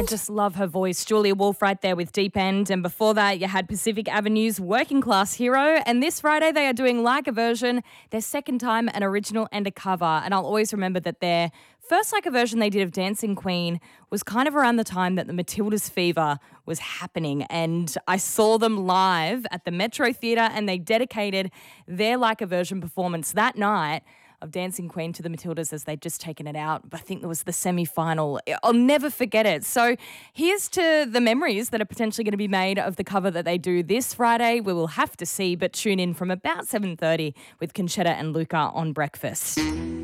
I just love her voice. Julia Wolf right there with Deep End. And before that, you had Pacific Avenue's Working Class Hero. And this Friday, they are doing Like a Version, their second time, an original and a cover. And I'll always remember that their first Like a Version they did of Dancing Queen was kind of around the time that the Matildas fever was happening. And I saw them live at the Metro Theatre and they dedicated their Like a Version performance that night of Dancing Queen to the Matildas as they'd just taken it out. I think it was the semi-final. I'll never forget it. So here's to the memories that are potentially going to be made of the cover that they do this Friday. We will have to see, but tune in from about 7:30 with Conchetta and Luca on Breakfast.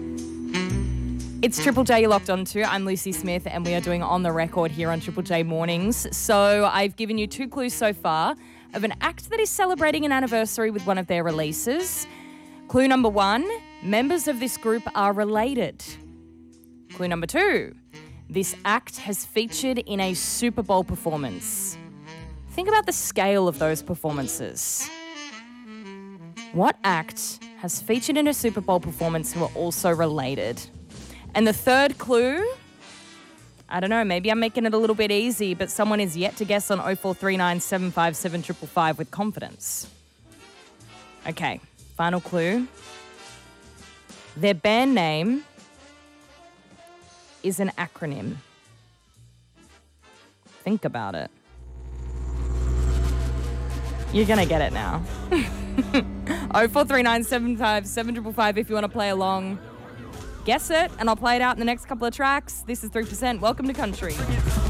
It's Triple J you're locked onto. I'm Lucy Smith and we are doing On The Record here on Triple J Mornings. So I've given you 2 clues so far of an act that is celebrating an anniversary with one of their releases. Clue number 1, members of this group are related. Clue number 2, this act has featured in a Super Bowl performance. Think about the scale of those performances. What act has featured in a Super Bowl performance who are also related? And the third clue, I don't know, maybe I'm making it a little bit easy, but someone is yet to guess on 0439 757 555 with confidence. Okay. Final clue. Their band name is an acronym. Think about it. You're going to get it now. 0439 757 555 if you want to play along. Guess it, and I'll play it out in the next couple of tracks. This is 3%. Welcome to Country.